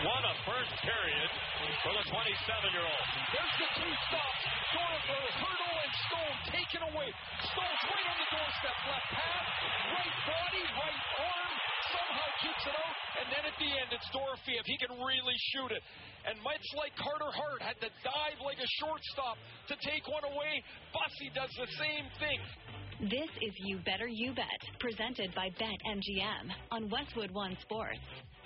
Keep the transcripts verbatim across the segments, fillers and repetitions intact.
What a first period for the twenty-seven-year-old. There's the two stops. Dorfer, Hurdle, and Stone taken away. Stone's right on the doorstep. Left pass, right body, right arm. Somehow keeps it out. And then at the end, it's Dorothy if he can really shoot it. And much like Carter Hart had to dive like a shortstop to take one away, Bussey does the same thing. This is You Better You Bet, presented by BetMGM on Westwood One Sports.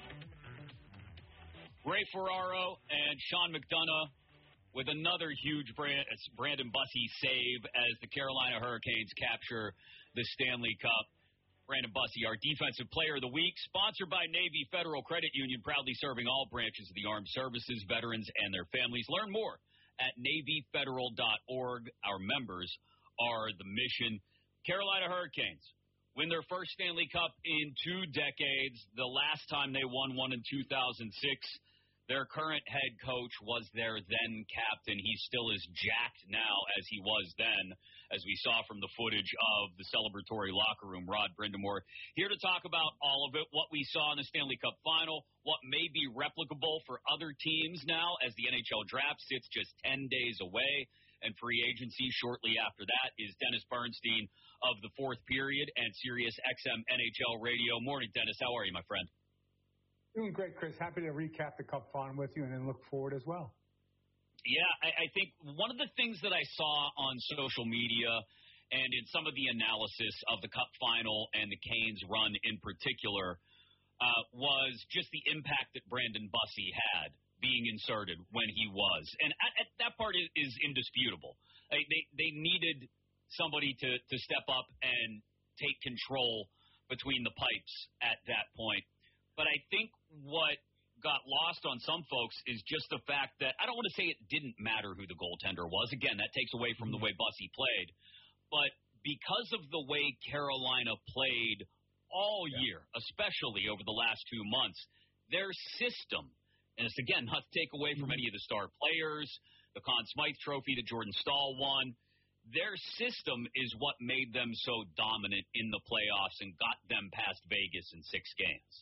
Ray Ferraro and Sean McDonough with another huge Brandon Bussey save as the Carolina Hurricanes capture the Stanley Cup. Brandon Bussey, our Defensive Player of the Week, sponsored by Navy Federal Credit Union, proudly serving all branches of the armed services, veterans, and their families. Learn more at navy federal dot org. Our members are the mission. Carolina Hurricanes win their first Stanley Cup in two decades. The last time they won one in two thousand six. Their current head coach was their then captain. He still is jacked now as he was then, as we saw from the footage of the celebratory locker room. Rod Brindamore here to talk about all of it, what we saw in the Stanley Cup final, what may be replicable for other teams now as the N H L draft sits just ten days away, and free agency shortly after that is Dennis Bernstein of the Fourth Period and Sirius X M N H L Radio. Morning, Dennis. How are you, my friend? Doing great, Chris. Happy to recap the Cup final with you and then look forward as well. Yeah, I, I think one of the things that I saw on social media and in some of the analysis of the Cup final and the Canes run in particular uh, was just the impact that Brandon Bussey had being inserted when he was. And at, at that part is, is indisputable. They, they, they needed somebody to, to step up and take control between the pipes at that point. But I think what got lost on some folks is just the fact that I don't want to say it didn't matter who the goaltender was. Again, that takes away from the way Bussey played. But because of the way Carolina played all year, especially over the last two months, their system, and it's, again, not to take away from any of the star players, the Conn Smythe Trophy that Jordan Staal won, their system is what made them so dominant in the playoffs and got them past Vegas in six games.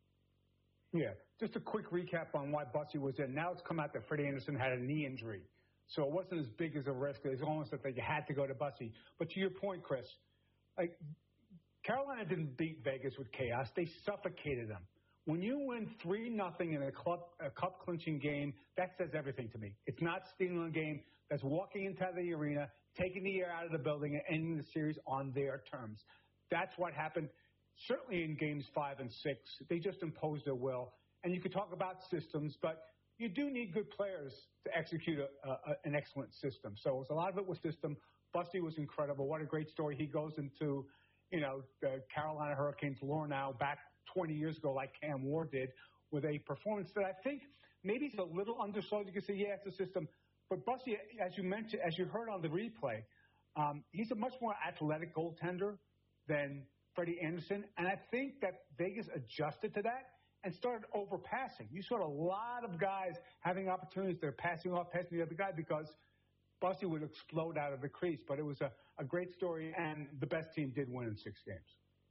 Yeah, just a quick recap on why Bussey was in. Now it's come out that Freddie Anderson had a knee injury, so it wasn't as big as a risk. It was almost like they had to go to Bussey. But to your point, Chris, like Carolina didn't beat Vegas with chaos. They suffocated them. When you win three nothing in a, club, a cup-clinching game, that says everything to me. It's not stealing a game. That's walking into the arena, taking the air out of the building, and ending the series on their terms. That's what happened. Certainly in games five and six, they just imposed their will. And you could talk about systems, but you do need good players to execute a, a, an excellent system. So it was, a lot of it was system. Bussey was incredible. What a great story. He goes into, you know, the Carolina Hurricanes lore now back twenty years ago like Cam Ward did with a performance that I think maybe is a little undersold. You can say, yeah, it's a system. But Bussey, as you mentioned, as you heard on the replay, um, he's a much more athletic goaltender than Freddie Anderson, and I think that Vegas adjusted to that and started overpassing. You saw a lot of guys having opportunities. They're passing off, passing the other guy because Bussey would explode out of the crease. But it was a, a great story, and the best team did win in six games.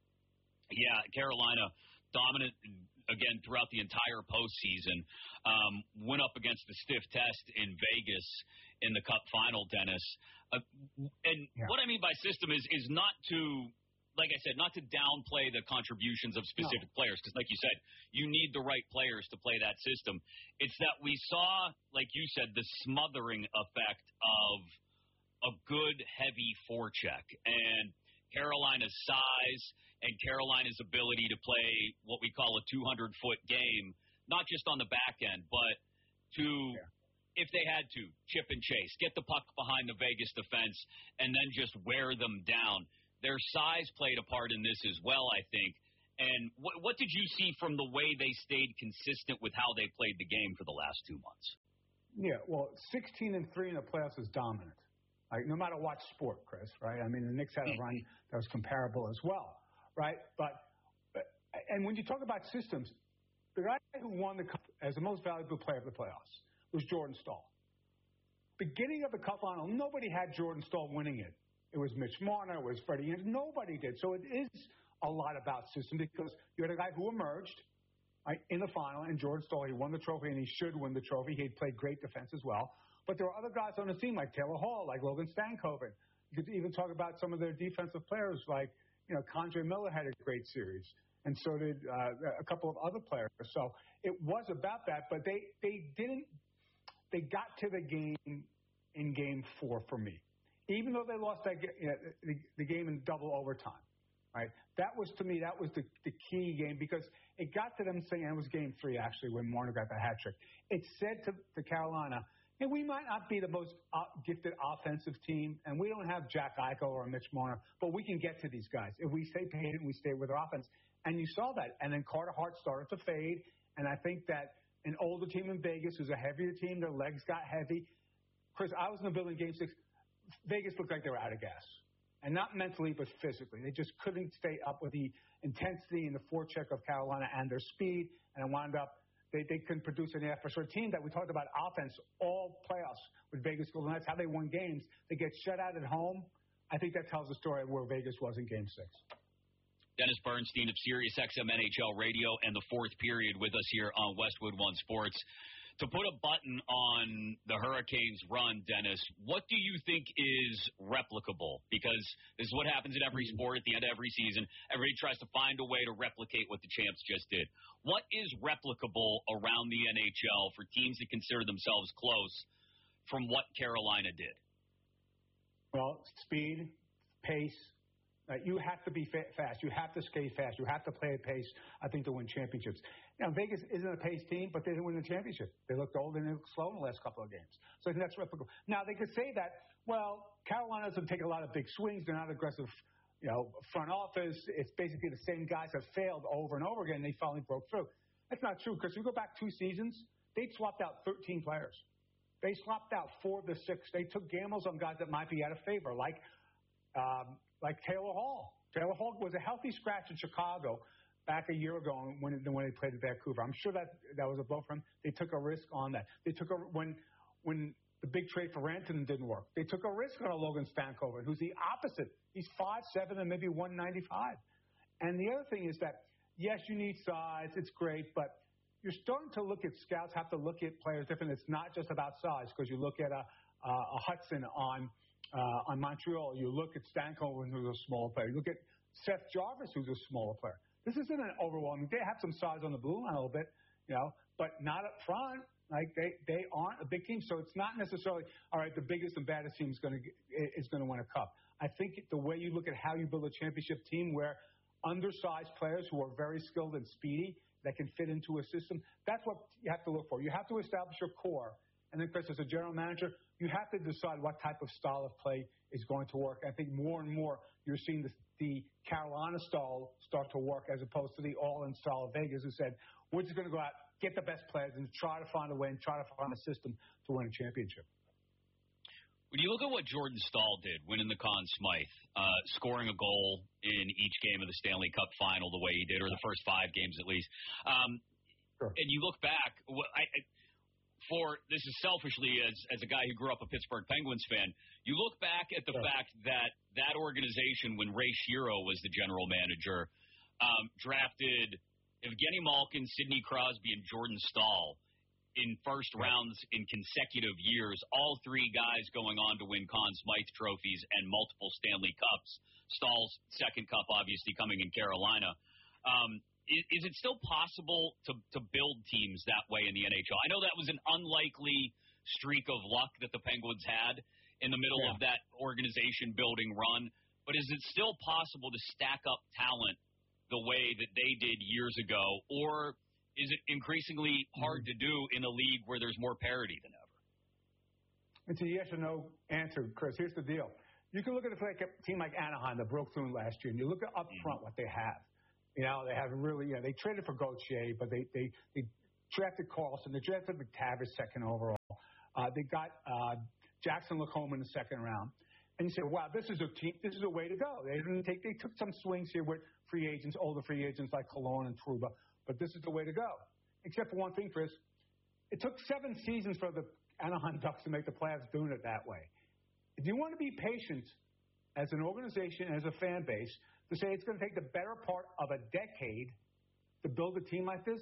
Yeah, Carolina dominant again throughout the entire postseason. Um, went up against the stiff test in Vegas in the Cup final, Dennis. Uh, and yeah. What I mean by system is is not to – like I said, not to downplay the contributions of specific no. players, because like you said, you need the right players to play that system. It's that we saw, like you said, the smothering effect of a good, heavy forecheck. And Carolina's size and Carolina's ability to play what we call a two hundred foot game, not just on the back end, but to, yeah. if they had to, chip and chase, get the puck behind the Vegas defense, and then just wear them down. Their size played a part in this as well, I think. And what, what did you see from the way they stayed consistent with how they played the game for the last two months? Yeah, well, sixteen and three in the playoffs is dominant. Like, no matter what sport, Chris, right? I mean, the Knicks had a run that was comparable as well, right? But and when you talk about systems, the guy who won the Cup as the most valuable player of the playoffs was Jordan Staal. Beginning of the Cup final, nobody had Jordan Staal winning it. It was Mitch Marner. It was Freddie Anderson. Nobody did. So it is a lot about system because you had a guy who emerged, right, in the final, and Jordan Staal, he won the trophy, and he should win the trophy. He played great defense as well. But there were other guys on the team like Taylor Hall, like Logan Stankoven. You could even talk about some of their defensive players like, you know, Kondre Miller had a great series, and so did uh, a couple of other players. So it was about that, but they, they didn't – they got to the game in game four for me, even though they lost that you know, the, the game in double overtime. Right, that was to me that was the, the key game because it got to them saying it was game three actually when Marner got the hat trick. It said to, to Carolina, hey, we might not be the most uh, gifted offensive team, and we don't have Jack Eichel or Mitch Marner, but we can get to these guys if we stay patient, we stay with our offense. And you saw that. And then Carter Hart started to fade, and I think that an older team in Vegas who's a heavier team, their legs got heavy. Chris, I was in the building game six. Vegas looked like they were out of gas. And not mentally, but physically. They just couldn't stay up with the intensity and the forecheck of Carolina and their speed, and it wound up they, they couldn't produce an effort. So a team that we talked about offense all playoffs with Vegas Golden Knights, how they won games. They get shut out at home. I think that tells the story of where Vegas was in Game six. Dennis Bernstein of Sirius X M N H L Radio and the fourth period with us here on Westwood One Sports. To put a button on the Hurricanes' run, Dennis, what do you think is replicable? Because this is what happens in every sport at the end of every season. Everybody tries to find a way to replicate what the champs just did. What is replicable around the N H L for teams that consider themselves close from what Carolina did? Well, speed, pace. Uh, you have to be fa- fast. You have to skate fast. You have to play at pace, I think, to win championships. Now, Vegas isn't a pace team, but they didn't win the championship. They looked old and they looked slow in the last couple of games. So I think that's replicable. Now, they could say that, well, Carolina doesn't take a lot of big swings. They're not aggressive, you know, front office. It's basically the same guys have failed over and over again. They finally broke through. That's not true because if you go back two seasons, they swapped out thirteen players. They swapped out four of the six. They took gambles on guys that might be out of favor, like um, like Taylor Hall. Taylor Hall was a healthy scratch in Chicago back a year ago when when they played at Vancouver. I'm sure that that was a blow for him. They took a risk on that. They took a when when the big trade for Rantanen didn't work. They took a risk on a Logan Stankoven, who's the opposite. He's five seven and maybe one ninety-five. And the other thing is that yes, you need size. It's great, but you're starting to look at scouts have to look at players different. It's not just about size because you look at a a, a Hudson on. Uh, on Montreal, you look at Stankoven, who's a smaller player. You look at Seth Jarvis, who's a smaller player. This isn't an overwhelming. They have some size on the blue line a little bit, you know, but not up front. Like they, they aren't a big team, so it's not necessarily all right. The biggest and baddest team is going to is going to win a cup. I think the way you look at how you build a championship team, where undersized players who are very skilled and speedy that can fit into a system, that's what you have to look for. You have to establish your core. And then, Chris, as a general manager, you have to decide what type of style of play is going to work. I think more and more you're seeing the, the Carolina style start to work as opposed to the all-in style of Vegas, who said, we're just going to go out, get the best players, and try to find a way and try to find a system to win a championship. When you look at what Jordan Staal did, winning the Conn Smythe, uh, scoring a goal in each game of the Stanley Cup final the way he did, or the first five games at least, um, sure. and you look back, I, I For this is selfishly as as a guy who grew up a Pittsburgh Penguins fan, you look back at the sure. fact that that organization, when Ray Shero was the general manager, um, drafted Evgeny Malkin, Sidney Crosby, and Jordan Staal in first rounds in consecutive years. All three guys going on to win Conn Smythe trophies and multiple Stanley Cups. Staal's second cup, obviously, coming in Carolina. Um, Is, is it still possible to, to build teams that way in the N H L? I know that was an unlikely streak of luck that the Penguins had in the middle yeah. of that organization-building run, but is it still possible to stack up talent the way that they did years ago, or is it increasingly hard mm-hmm. to do in a league where there's more parity than ever? It's a yes or no answer, Chris. Here's the deal. You can look at a team like Anaheim that broke through last year, and you look at up front what they have. You know, they have really, you know, they traded for Gauthier, but they, they, they drafted Carlson. They drafted McTavish second overall. Uh, they got uh, Jackson Lacombe in the second round. And you say, wow, this is a team, this is a way to go. They didn't take, they took some swings here with free agents, older free agents like Cologne and Trouba, but this is the way to go. Except for one thing, Chris. It took seven seasons for the Anaheim Ducks to make the playoffs doing it that way. If you want to be patient as an organization, as a fan base, to say it's going to take the better part of a decade to build a team like this,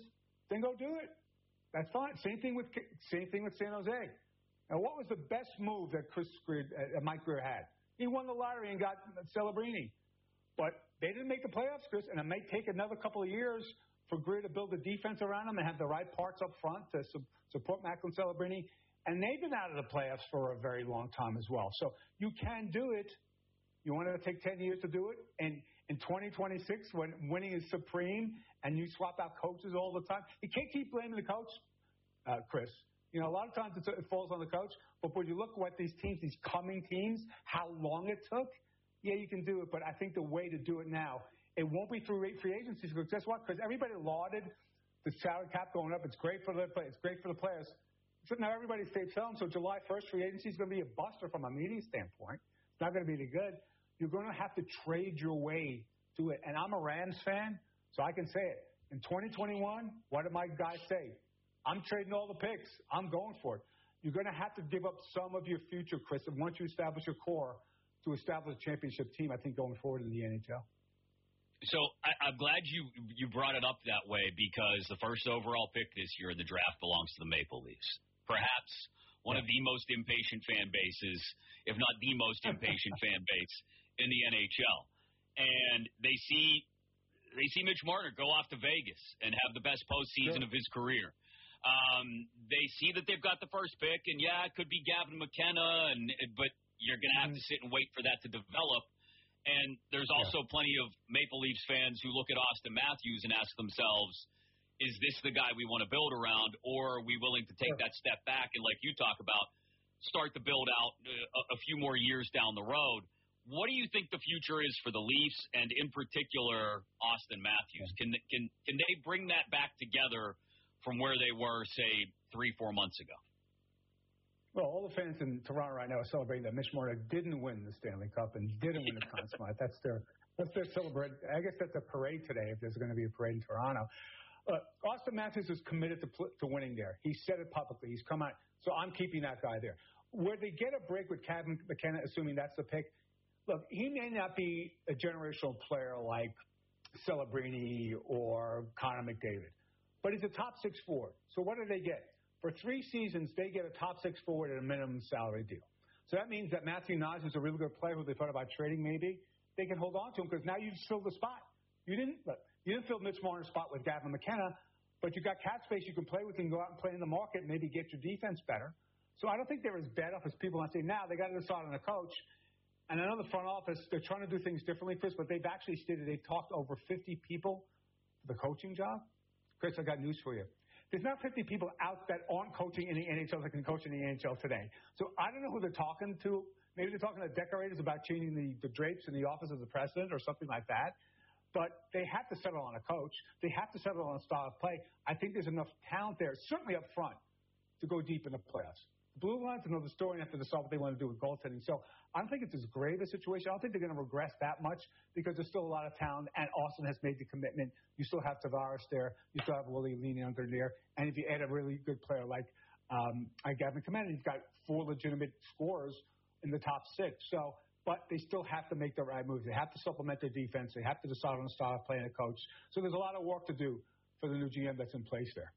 then go do it. That's fine. Same thing with same thing with San Jose. Now, what was the best move that Chris Greer, uh, Mike Greer had? He won the lottery and got Celebrini. But they didn't make the playoffs, Chris, and it may take another couple of years for Greer to build a defense around him and have the right parts up front to su- support Macklin Celebrini. And they've been out of the playoffs for a very long time as well. So you can do it. You want to take ten years to do it? And in twenty twenty-six, when winning is supreme and you swap out coaches all the time, you can't keep blaming the coach, uh, Chris. You know, a lot of times it's, it falls on the coach. But when you look at these teams, these coming teams, how long it took, yeah, you can do it. But I think the way to do it now, it won't be through free agency. Because guess what? Because everybody lauded the salary cap going up. It's great for the it's great for the players. So now everybody stays home. So July first, free agency is going to be a buster from a media standpoint. It's not going to be any good. You're going to have to trade your way to it. And I'm a Rams fan, so I can say it. In twenty twenty-one, what did my guys say? I'm trading all the picks. I'm going for it. You're going to have to give up some of your future, Chris, and once you establish your core to establish a championship team, I think, going forward in the N H L. So I, I'm glad you you brought it up that way, because the first overall pick this year in the draft belongs to the Maple Leafs. Perhaps one of the most impatient fan bases, if not the most impatient fan base in the N H L. And they see they see Mitch Marner go off to Vegas and have the best postseason sure. of his career. Um, they see that they've got the first pick, and yeah, it could be Gavin McKenna, and but you're going to have to sit and wait for that to develop. And there's also yeah. plenty of Maple Leafs fans who look at Austin Matthews and ask themselves, is this the guy we want to build around, or are we willing to take sure. that step back and, like you talk about, start to build out a, a few more years down the road? What do you think the future is for the Leafs, and in particular Austin Matthews? Can can can they bring that back together from where they were, say, three, four months ago? Well, all the fans in Toronto right now are celebrating that Mitch Marner didn't win the Stanley Cup and didn't win the Conn Smythe. That's their that's their celebration. I guess that's a parade today, if there's going to be a parade in Toronto. Uh, Austin Matthews is committed to to winning there. He said it publicly. He's come out. So I'm keeping that guy there. Where they get a break with Gavin McKenna, assuming that's the pick, look, he may not be a generational player like Celebrini or Connor McDavid, but he's a top six forward. So what do they get? For three seasons, they get a top six forward at a minimum salary deal. So that means that Matthew Knies is a really good player who they thought about trading maybe. They can hold on to him because now you've filled the spot. You didn't you didn't fill Mitch Marner's spot with Gavin McKenna, but you got cap space you can play with and go out and play in the market and maybe get your defense better. So I don't think they're as bad off as people want to say. Now they got to decide on a coach. And I know the front office, they're trying to do things differently, Chris, but they've actually stated they've talked to over fifty people for the coaching job. Chris, I got news for you. There's not fifty people out that aren't coaching in the N H L that can coach in the N H L today. So I don't know who they're talking to. Maybe they're talking to decorators about changing the, the drapes in the office of the president or something like that. But they have to settle on a coach. They have to settle on a style of play. I think there's enough talent there, certainly up front, to go deep in the playoffs. The Blue Lions another story and have to decide what they want to do with goaltending. So I don't think it's as grave a situation. I don't think they're going to regress that much because there's still a lot of talent, and Austin has made the commitment. You still have Tavares there. You still have Willie leaning under there. And if you add a really good player like um, like Gavin McKenna, you've got four legitimate scorers in the top six. So, but they still have to make the right moves. They have to supplement their defense. They have to decide on the style of play and a coach. So there's a lot of work to do for the new G M that's in place there.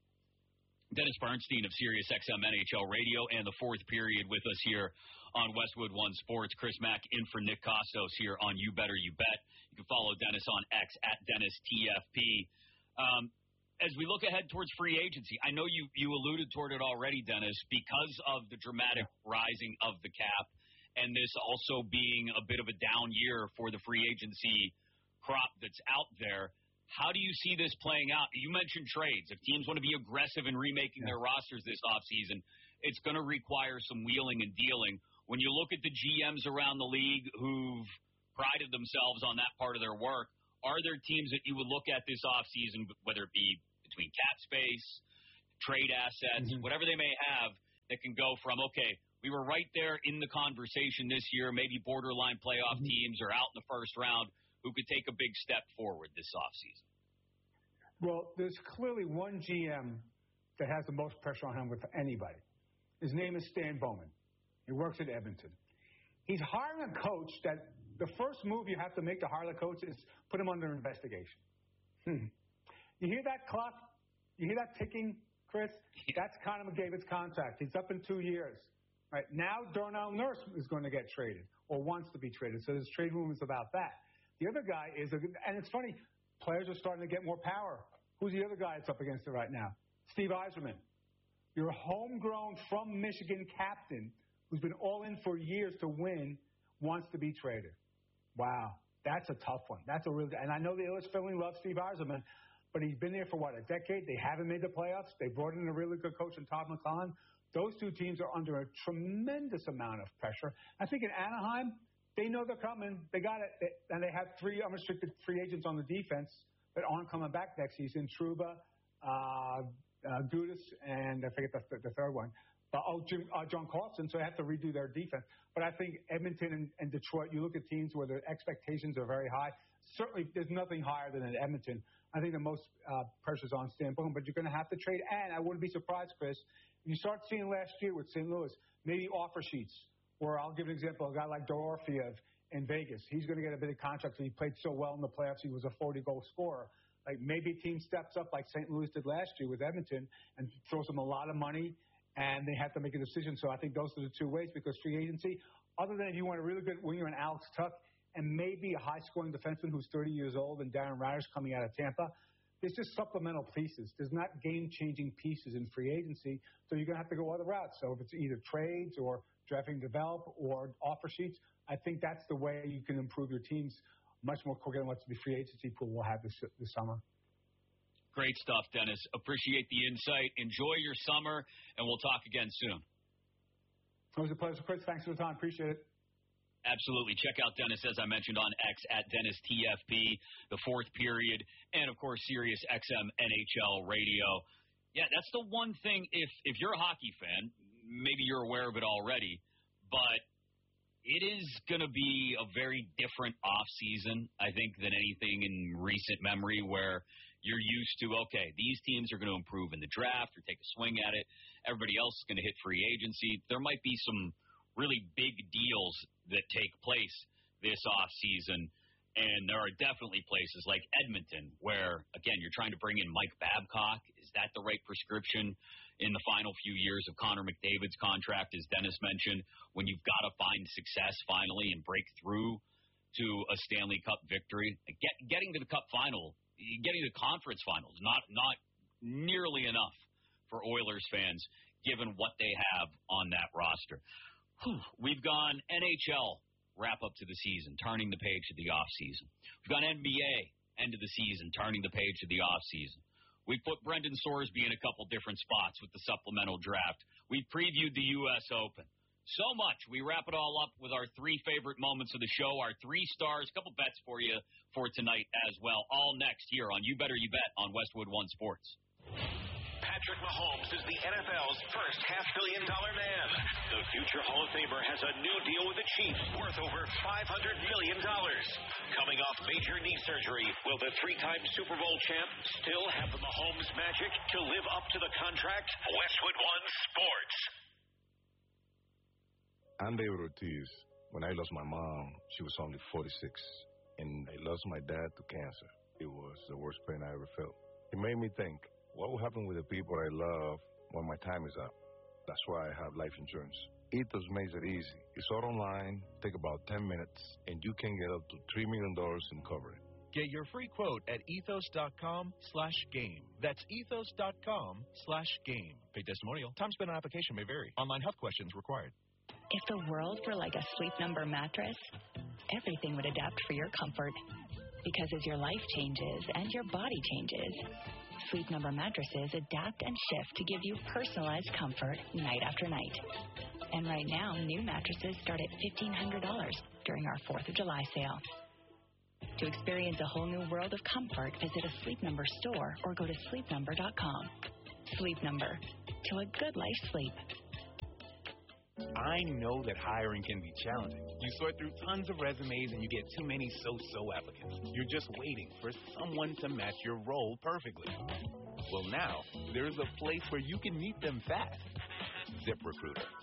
Dennis Bernstein of Sirius X M N H L Radio and the fourth period with us here on Westwood One Sports. Chris Mack in for Nick Costos here on You Better You Bet. You can follow Dennis on X at Dennis T F P. Um, as we look ahead towards free agency, I know you, you alluded toward it already, Dennis, because of the dramatic rising of the cap and this also being a bit of a down year for the free agency crop that's out there. How do you see this playing out? You mentioned trades. If teams want to be aggressive in remaking yeah. their rosters this offseason, it's going to require some wheeling and dealing. When you look at the G Ms around the league who've prided themselves on that part of their work, are there teams that you would look at this offseason, whether it be between cap space, trade assets, mm-hmm. whatever they may have, that can go from, okay, we were right there in the conversation this year, maybe borderline playoff mm-hmm. teams are out in the first round, who could take a big step forward this offseason? Well, there's clearly one G M that has the most pressure on him with anybody. His name is Stan Bowman. He works at Edmonton. He's hiring a coach that the first move you have to make to hire the coach is put him under investigation. Hmm. You hear that, Clough? You hear that ticking, Chris? That's Connor McDavid's contract. He's up in two years. Right now, Darnell Nurse is going to get traded or wants to be traded. So there's trade rumors about that. The other guy is, a, and it's funny, players are starting to get more power. Who's the other guy that's up against it right now? Steve Yzerman. Your homegrown from Michigan captain who's been all in for years to win wants to be traded. Wow, that's a tough one. That's a real, and I know the Oilers family loves Steve Yzerman, but he's been there for what, a decade? They haven't made the playoffs. They brought in a really good coach in Todd McClellan. Those two teams are under a tremendous amount of pressure. I think in Anaheim, they know they're coming. They got it, they, and they have three unrestricted free agents on the defense that aren't coming back next season. Trouba, uh, uh, Gudas, and I forget the, the third one. Uh, oh, Jim, uh, John Carlson, so they have to redo their defense. But I think Edmonton and, and Detroit, you look at teams where their expectations are very high. Certainly, there's nothing higher than in Edmonton. I think the most uh, pressure's on Stan Bowman, but you're going to have to trade. And I wouldn't be surprised, Chris, you start seeing last year with Saint Louis, maybe offer sheets, where I'll give an example, a guy like Dorofiev in Vegas. He's going to get a bit of contract. He played so well in the playoffs. He was a forty-goal scorer. Like maybe a team steps up like Saint Louis did last year with Edmonton and throws them a lot of money, and they have to make a decision. So I think those are the two ways, because free agency, other than if you want a really good winger in Alex Tuch and maybe a high-scoring defenseman who's thirty years old and Darren Raddysh coming out of Tampa, there's just supplemental pieces. There's not game-changing pieces in free agency, so you're going to have to go other routes. So if it's either trades or drafting develop or offer sheets, I think that's the way you can improve your teams much more quicker than what the free agency pool will have this, this summer. Great stuff, Dennis. Appreciate the insight. Enjoy your summer, and we'll talk again soon. It was a pleasure, Chris. Thanks for the time. Appreciate it. Absolutely. Check out Dennis, as I mentioned, on X at Dennis T F P, the fourth period, and, of course, Sirius X M N H L Radio. Yeah, that's the one thing, if, if you're a hockey fan, maybe you're aware of it already, but it is going to be a very different offseason, I think, than anything in recent memory where you're used to, okay, these teams are going to improve in the draft or take a swing at it. Everybody else is going to hit free agency. There might be some really big deals that take place this offseason, and there are definitely places like Edmonton where, again, you're trying to bring in Mike Babcock. Is that the right prescription in the final few years of Connor McDavid's contract, as Dennis mentioned, when you've got to find success finally and break through to a Stanley Cup victory? Get, getting to the Cup final, getting to the conference finals, not not nearly enough for Oilers fans, given what they have on that roster. Whew, we've gone N H L wrap-up to the season, turning the page to the offseason. We've gone N B A end of the season, turning the page to the offseason. We've put Brendan Sorsby in a couple different spots with the supplemental draft. We've previewed the U S Open. So much. We wrap it all up with our three favorite moments of the show, our three stars, a couple bets for you for tonight as well, all next here on You Better You Bet on Westwood One Sports. Patrick Mahomes is the N F L's first half-billion dollar man. The future Hall of Famer has a new deal with the Chiefs worth over five hundred million dollars. Coming off major knee surgery, will the three-time Super Bowl champ still have the Mahomes magic to live up to the contract? Westwood One Sports. I'm David Ortiz. When I lost my mom, she was only forty-six, and I lost my dad to cancer. It was the worst pain I ever felt. It made me think, what will happen with the people I love when my time is up? That's why I have life insurance. Ethos makes it easy. It's all online, take about ten minutes, and you can get up to three million dollars in coverage. Get your free quote at ethos.com slash game. That's ethos.com slash game. Paid testimonial. Time spent on application may vary. Online health questions required. If the world were like a Sleep Number mattress, everything would adapt for your comfort. Because as your life changes and your body changes, Sleep Number mattresses adapt and shift to give you personalized comfort night after night. And right now, new mattresses start at fifteen hundred dollars during our fourth of July sale. To experience a whole new world of comfort, visit a Sleep Number store or go to sleep number dot com. Sleep Number. To a good life sleep. I know that hiring can be challenging. You sort through tons of resumes and you get too many so-so applicants. You're just waiting for someone to match your role perfectly. Well, now, there's a place where you can meet them fast. ZipRecruiter.